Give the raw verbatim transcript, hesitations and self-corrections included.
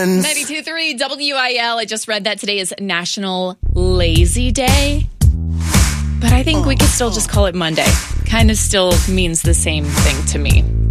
friends. ninety-two point three W I L. I just read that today is National Lazy Day. But I think we could still just call it Monday. Kind of still means the same thing to me.